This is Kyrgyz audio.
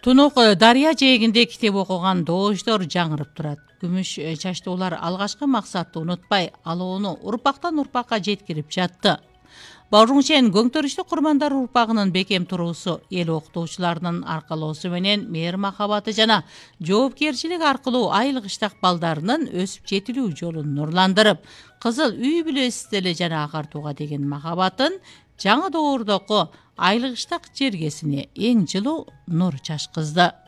Тунук дарыя жээгинде китеп окуган доождор жаңырып турат. Күмүш чачтуулар алгачкы максатты унутпай, алоону урпактан урпакка жеткирип жатты. Баурунчен көңтөрүштү курмандар урпагынын бекем туруусу, эл окутуучуларынын аркалоосу менен мээр махабаты жана жоопкерчилик аркылуу айыл кыштак балдарынын өсүп жетилүү жолун нурландырып, кызыл үй бүлөсү деле жана агартууга деген махабатын жаңы доордогу айыл кыштак жергесине эң жылуу нур чачкызды.